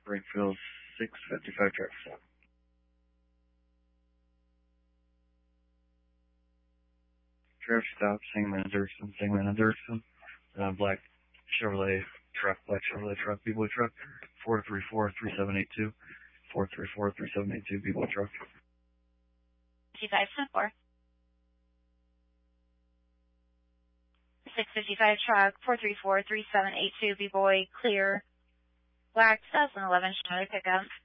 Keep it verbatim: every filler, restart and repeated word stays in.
Springfield six fifty-five traffic. Traffic stop, Singman and Dirksen, Singman and Dirksen. Uh, black Chevrolet truck, black Chevrolet truck, B-Boy truck, four three four, three seven eight two, four three four, three seven eight two, B-Boy truck. G five ten four. six fifty-five truck, four three four, three seven eight two, B-Boy, clear. Black two thousand eleven Chevrolet pickup.